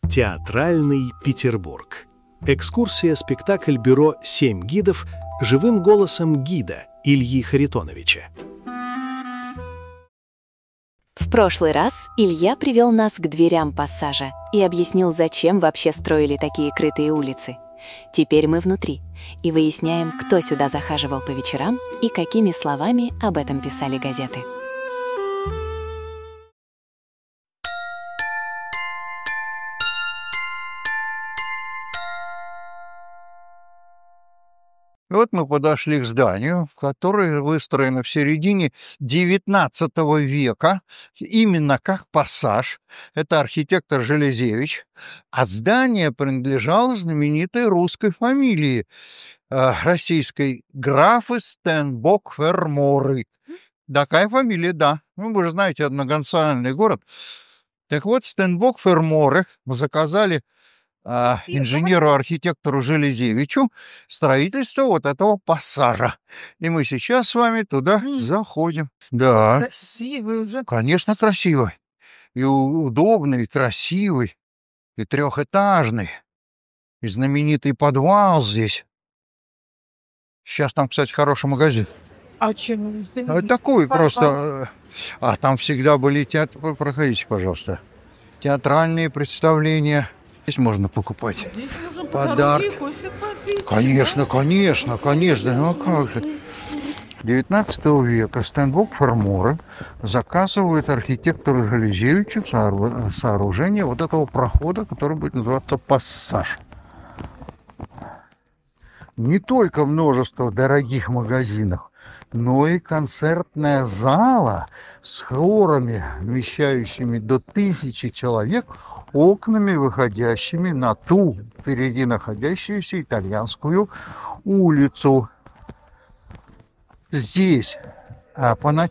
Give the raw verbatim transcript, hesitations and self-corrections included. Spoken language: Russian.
Театральный Петербург. Экскурсия-спектакль бюро «Семь гидов» живым голосом гида Ильи Харитоновича. В прошлый раз Илья привел нас к дверям пассажа и объяснил, зачем вообще строили такие крытые улицы. Теперь мы внутри и выясняем, кто сюда захаживал по вечерам и какими словами об этом писали газеты. Вот мы подошли к зданию, которое выстроено в середине девятнадцатого века, именно как пассаж. Это архитектор Железевич. А здание принадлежало знаменитой русской фамилии, э, российской, графы Стенбок-Ферморы. Такая фамилия, да. Ну, вы же знаете, однонациональный город. Так вот, Стенбок-Ферморы заказали инженеру-архитектору Железевичу строительство вот этого пассажа. И мы сейчас с вами туда mm. заходим. Да. Красивый уже. Конечно, красивый. И удобный, и красивый, и трехэтажный. И знаменитый подвал здесь. Сейчас там, кстати, хороший магазин. А чем? А такой подвал? Просто... А там всегда были театры... Проходите, пожалуйста. Театральные представления... Здесь можно покупать Здесь можно подарки. Кофе попить. Конечно, конечно, конечно. Ну а как же? девятнадцатого века Стенбок-Ферморы заказывают архитектору Железевичу сооружение вот этого прохода, который будет называться пассаж. Не только множество дорогих магазинов, но и концертная зала с хорами, вмещающими до тысячи человек, окнами, выходящими на ту впереди находящуюся итальянскую улицу. Здесь а, по